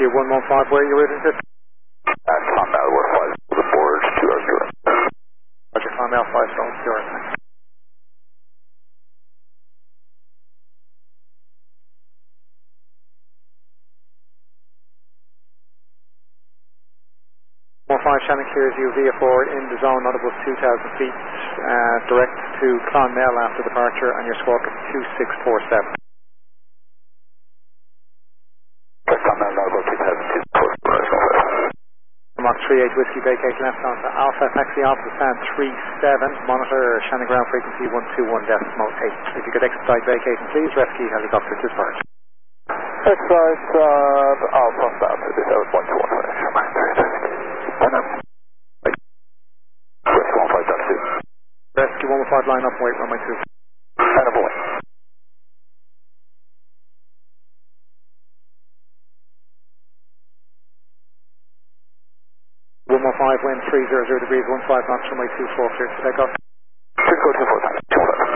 You 115, where are you routing to? Clonmel, we're 5 to the board, 2 hours to Roger, Clonmel 5 stones, yours. 15 Shannon clears you via 4 in the zone, not above 2,000 feet, direct to Clonmel after departure, and your squawk is 2647. Clonmel, now about 2,000 feet. Mach 38 Whiskey, vacate left onto Alpha, taxi Alpha stand 37, monitor Shannon ground frequency 121.8. If you could expedite vacating please, rescue helicopter to dispatch. Expedite Alpha stand 37, 121. Rescue 115 line up and wait runway 2. And a boy. 115 wind 300 degrees, 15 knots, runway 24, clear to take off. Please go 24 times.